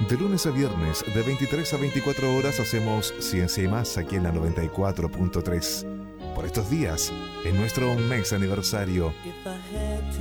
De lunes a viernes, de 23 a 24 horas, hacemos Ciencia y Más aquí en la 94.3. Por estos días, en nuestro mes aniversario. If I had